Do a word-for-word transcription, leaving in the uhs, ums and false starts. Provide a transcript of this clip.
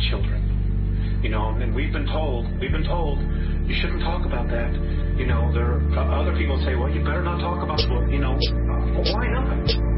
children. You know, and we've been told, we've been told, you shouldn't talk about that. You know, there are other people say, well, you better not talk about, well, you know, why not?